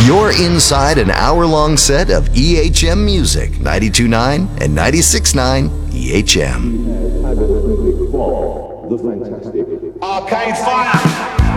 You're inside an hour-long set of EHM music, 92.9 and 96.9 EHM. The fantastic Arcade Fire.